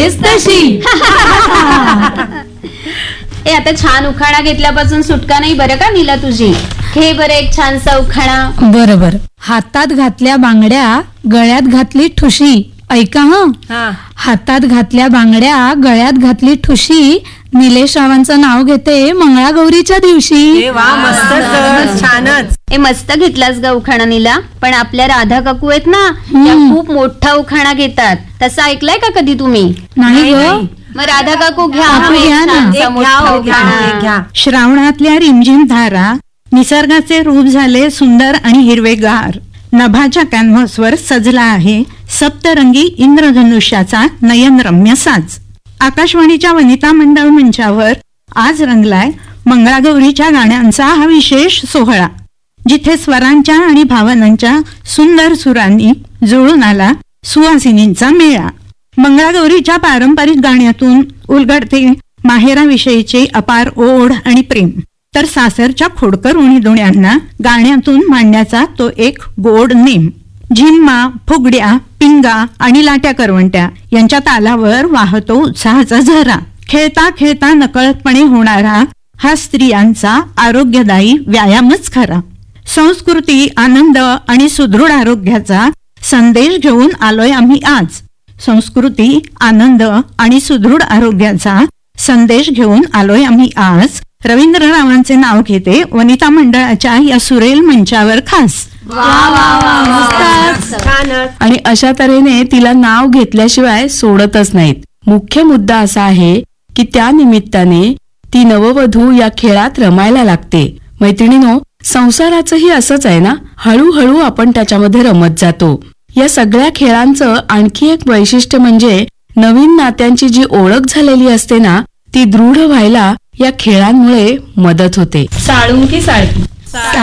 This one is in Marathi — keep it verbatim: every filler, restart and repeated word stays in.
आहेस तशी. ए आता छान उखाणा घेतल्यापासून सुटका नाही बरं का नीला तुझी. हे बरं एक छानसा उखाणा. बरोबर. हातात घातल्या बांगड्या गळ्यात घातली ठुशी. ऐका हं. हातात घातल्या बांगड्या गळ्यात घातली ठुशी. निलेश रावांचं नाव घेते मंगळागौरीच्या दिवशी. छानच. ए मस्त घेतलास ग उखाणा नीला. पण आपल्या राधा काकू आहेत ना त्या खूप मोठा उखाणा घेतात. तसं ऐकलंय का कधी तुम्ही? नाही ग. मग राधा काकू घ्या. काकू घ्या ना. छानसा मोठा उखाणा. श्रावणातल्या रिमझिम धारा निसर्गाचे रूप झाले सुंदर आणि हिरवेगार. नभाच्या कॅनव्हासवर सजला आहे सप्तरंगी इंद्रधनुष्याचा नयनरम्य साज. आकाशवाणीच्या वनिता मंडळ मंचावर आज रंगलाय मंगळागौरीच्या गाण्यांचा हा विशेष सोहळा, जिथे स्वरांच्या आणि भावनांच्या सुंदर सुरांनी जुळून आला सुवासिनींचा मेळा. मंगळागौरीच्या पारंपरिक गाण्यातून उलगडते माहेराविषयीचे अपार ओढ आणि प्रेम, तर सासरच्या खोडकर उणीधुण्यांना गाण्यातून मांडण्याचा तो एक गोड नेम. झिम्मा, फुगड्या, पिंगा आणि लाट्या करवंट्या यांच्या तालावर वाहतो उत्साहाचा झरा. खेळता खेळता नकळतपणे होणारा हा स्त्रियांचा आरोग्यदायी व्यायामच खरा. संस्कृती, आनंद आणि सुदृढ आरोग्याचा संदेश घेऊन आलोय आम्ही आज. संस्कृती, आनंद आणि सुदृढ आरोग्याचा संदेश घेऊन आलोय आम्ही आज. रवींद्र रावांचे नाव घेते वनिता मंडळाच्या या सुरेल मंचावर खास. आणि अशा तऱ्हेने तिला नाव घेतल्याशिवाय सोडतच नाहीत. मुख्य मुद्दा असा आहे की त्या निमित्ताने ती नववधू या खेळात रमायला लागते. मैत्रिणीनो, संसाराचंही असंच आहे ना. हळूहळू आपण त्याच्यामध्ये रमत जातो. या सगळ्या खेळांचं आणखी एक वैशिष्ट्य म्हणजे नवीन नात्यांची जी ओळख झालेली असते ना ती दृढ व्हायला या खेळांमुळे मदत होते. साळुंकी साळकी